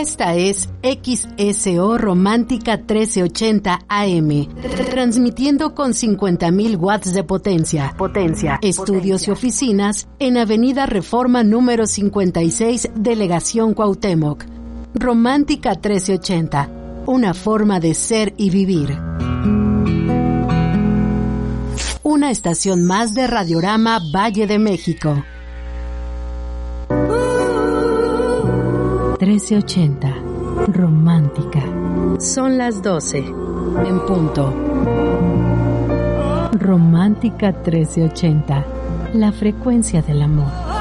Esta es XSO Romántica 1380 AM, transmitiendo con 50.000 watts de potencia. Estudios y oficinas en Avenida Reforma número 56, Delegación Cuauhtémoc. Romántica 1380, una forma de ser y vivir. Una estación más de Radiorama Valle de México. 1380, romántica. Son las 12, en punto. Romántica 1380, la frecuencia del amor.